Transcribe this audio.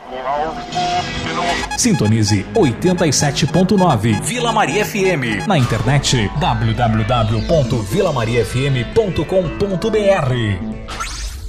Sintonize 87.9 Vila Maria FM. Na internet www.vilamariafm.com.br.